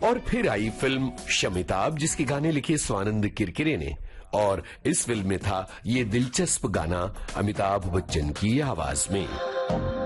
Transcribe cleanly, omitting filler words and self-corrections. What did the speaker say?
और फिर आई फिल्म शमिताभ, जिसके गाने लिखे स्वानंद किरकिरे ने, और इस फिल्म में था ये दिलचस्प गाना अमिताभ बच्चन की आवाज में।